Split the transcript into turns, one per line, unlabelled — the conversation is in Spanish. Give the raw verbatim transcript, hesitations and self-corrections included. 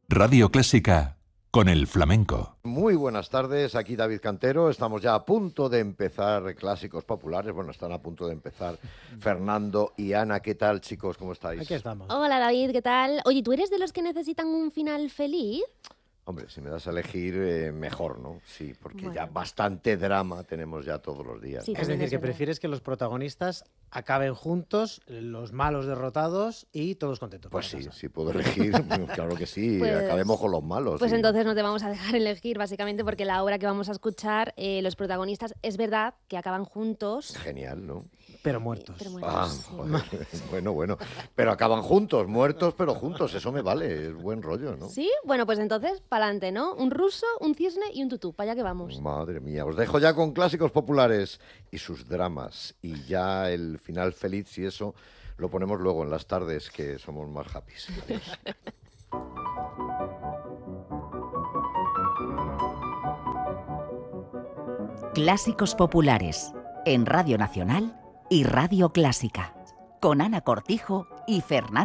Radio Clásica con el flamenco.
Muy buenas tardes, aquí David Cantero. Estamos ya a punto de empezar Clásicos Populares. Bueno, están a punto de empezar Fernando y Ana. ¿Qué tal, chicos? ¿Cómo estáis?
Aquí estamos.
Hola, David, ¿qué tal? Oye, ¿tú eres de los que necesitan un final feliz?
Hombre, si me das a elegir, eh, mejor, ¿no? Sí, porque
Bueno.
ya bastante drama tenemos ya todos los días.
Sí,
¿no?
Es
también
decir,
es
que
verdad.
prefieres que los protagonistas acaben juntos, los malos derrotados y todos contentos.
Pues
para
sí,
casa.
si puedo elegir, claro que sí,
Pues-
acabemos con los malos.
Pues
sí.
entonces no te vamos a dejar elegir, básicamente, porque la obra que vamos a escuchar, eh, los protagonistas, es verdad que acaban juntos.
Genial, ¿no?
Pero muertos.
Pero muertos,
Ah,
sí.
joder. Bueno, bueno. Pero acaban juntos, muertos, pero juntos. Eso me vale, es buen rollo, ¿no?
¿Sí? Bueno, pues entonces, pa'lante, ¿no? Un ruso, un cisne y un tutú. Para allá que vamos.
Madre mía, os dejo ya con Clásicos Populares y sus dramas. Y ya el final feliz, y eso lo ponemos luego en las tardes, que somos más happy. Adiós.
Clásicos Populares, en Radio Nacional y Radio Clásica, con Ana Cortijo y Fernando